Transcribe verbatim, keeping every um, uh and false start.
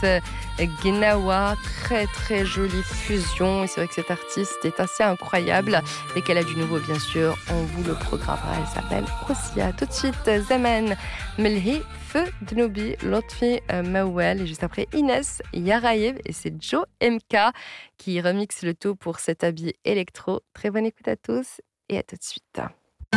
euh, Gnawa. Très très jolie fusion. Et c'est vrai que cette artiste est assez incroyable. Et qu'elle a du nouveau, bien sûr, on vous le programmera. Elle s'appelle Rosia. Tout de suite, Zaman Melhi, Feu Dnoubi, Lotfi euh, Mawel. Et juste après, Inès Yarayev. Et c'est Joe M K qui remixe le tout pour cet habit électro. Très bonne écoute à tous et à tout de suite.